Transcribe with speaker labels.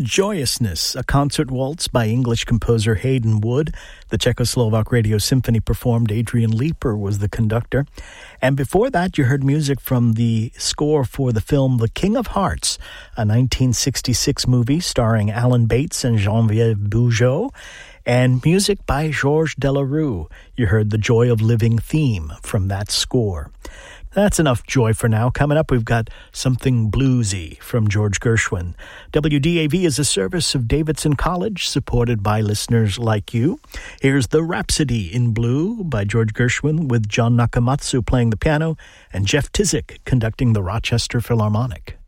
Speaker 1: Joyousness, a concert waltz by English composer Hayden Wood. The Czechoslovak Radio Symphony performed. Adrian Leeper was the conductor. And before that, you heard music from the score for the film The King of Hearts, a 1966 movie starring Alan Bates and Geneviève Bujold, and music by Georges Delerue. You heard the Joy of Living theme from that score. That's enough joy for now. Coming up, we've got something bluesy from George Gershwin. WDAV is a service of Davidson College, supported by listeners like you. Here's The Rhapsody in Blue by George Gershwin, with John Nakamatsu playing the piano and Jeff Tizik conducting the Rochester Philharmonic.